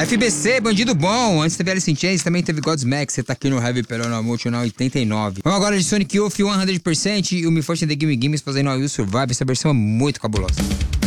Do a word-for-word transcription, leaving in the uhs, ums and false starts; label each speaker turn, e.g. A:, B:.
A: F B C, bandido bom. Antes teve Alice in Chains, também teve Godsmack. Você tá aqui no Heavy Pelona Emotional oitenta e nove. Vamos agora de Sonic Youth cem por cento e o Me First in the Gimme Gimme fazendo a You Survive. Essa versão é muito cabulosa.